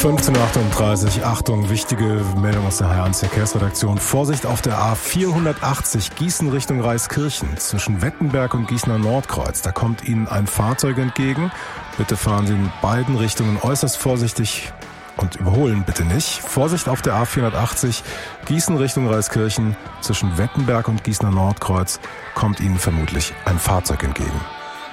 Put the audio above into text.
15:38 Uhr. Achtung, wichtige Meldung aus der H1 Verkehrsredaktion. Vorsicht auf der A480 Gießen Richtung Reiskirchen zwischen Wettenberg und Gießener Nordkreuz. Da kommt Ihnen ein Fahrzeug entgegen. Bitte fahren Sie in beiden Richtungen äußerst vorsichtig und überholen bitte nicht. Vorsicht auf der A480 Gießen Richtung Reiskirchen zwischen Wettenberg und Gießener Nordkreuz kommt Ihnen vermutlich ein Fahrzeug entgegen.